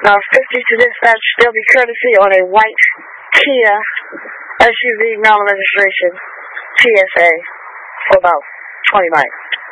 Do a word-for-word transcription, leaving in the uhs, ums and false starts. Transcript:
Now fifty to dispatch, they'll be courtesy on a white Kia S U V non-registration T S A for about twenty miles.